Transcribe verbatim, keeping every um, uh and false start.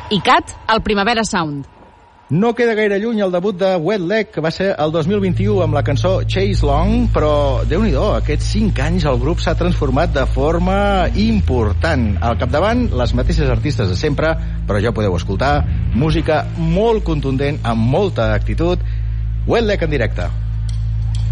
I Cat, al Primavera Sound. No queda gaire lluny el debut de Wet Leg, que va ser el dos mil vint-i-u amb la cançó Chase Long, però Déu-n'hi-do, aquests cinc anys el grup s'ha transformat de forma important. Al capdavant, les mateixes artistes de sempre, però ja podeu escoltar música molt contundent, amb molta actitud. Wet Leg en directe.